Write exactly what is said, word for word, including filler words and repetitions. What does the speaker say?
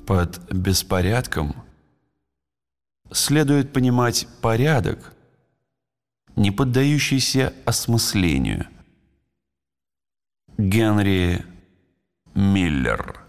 Под беспорядком следует понимать порядок, не поддающийся осмыслению. Генри Миллер.